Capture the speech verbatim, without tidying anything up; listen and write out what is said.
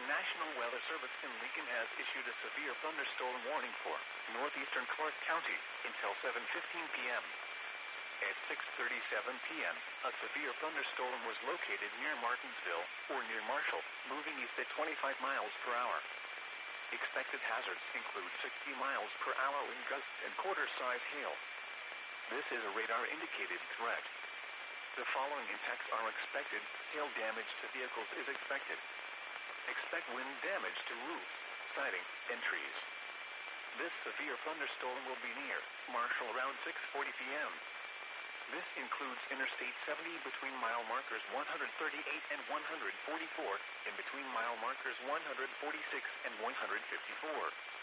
National Weather Service in Lincoln has issued a severe thunderstorm warning for northeastern Clark County until seven fifteen p m At six thirty-seven p m, a severe thunderstorm was located near Martinsville, or near Marshall, moving east at twenty-five miles per hour. Expected hazards include sixty miles per hour wind gusts and quarter-size hail. This is a radar-indicated threat. The following impacts are expected. Hail damage to vehicles is expected. Expect wind damage to roofs, siding, and trees. This severe thunderstorm will be near Marshall around six forty p m This includes Interstate seventy between mile markers one hundred thirty-eight and one hundred forty-four, and between mile markers one hundred forty-six and one hundred fifty-four.